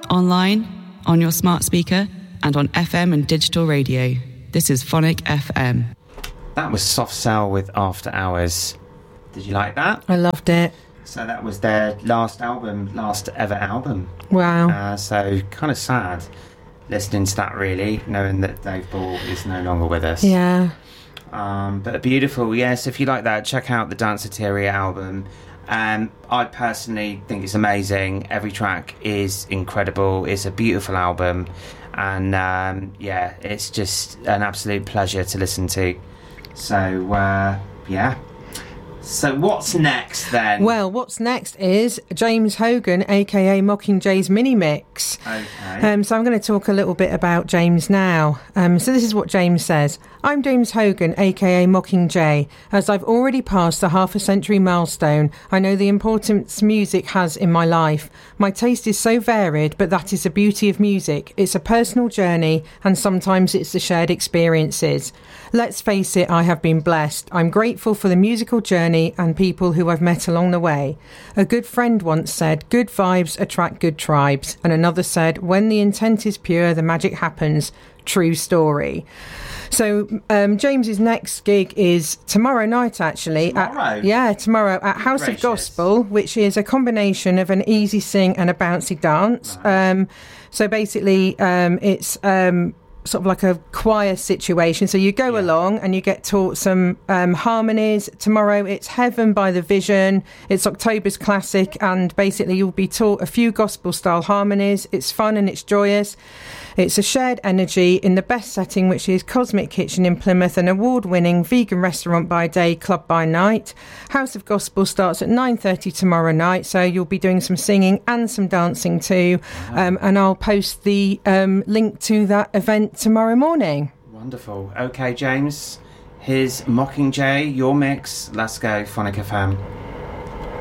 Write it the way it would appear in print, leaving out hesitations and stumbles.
online, on your smart speaker, and on FM and digital radio. This is Phonic FM. That was Soft Cell with After Hours. Did you like that? I loved it. So that was their last ever album. Wow. So kind of sad listening to that, really, knowing that Dave Ball is no longer with us. Yeah. But beautiful, yes. If you like that, check out the Danceteria album. I personally think it's amazing. Every track is incredible. It's a beautiful album, and yeah, it's just an absolute pleasure to listen to. So yeah. So what's next then? Well, what's next is James Hogan, aka Mockingjay's mini mix. Okay. So I'm going to talk a little bit about James now. So this is what James says. I'm James Hogan, aka Mockingjay. As I've already passed the half-a-century milestone, I know the importance music has in my life. My taste is so varied, but that is the beauty of music. It's a personal journey, and sometimes it's the shared experiences. Let's face it, I have been blessed. I'm grateful for the musical journey and people who I've met along the way. A good friend once said, good vibes attract good tribes. And another said, when the intent is pure, the magic happens. True story. So James's next gig is tomorrow night, actually. Tomorrow at House of Gospel, which is a combination of an easy sing and a bouncy dance. Nice. So basically, it's sort of like a choir situation. So you go along and you get taught some harmonies. Tomorrow it's Heaven by The Vision. It's October's classic, and basically you'll be taught a few gospel style harmonies. It's fun and it's joyous. It's a shared energy in the best setting, which is Cosmic Kitchen in Plymouth, an award-winning vegan restaurant by day, club by night. House of Gospel starts at 9:30 tomorrow night, so you'll be doing some singing and some dancing too. And I'll post the link to that event tomorrow morning. Wonderful. Okay, James, here's Mockingjay, your mix. Let's go, Phonic FM.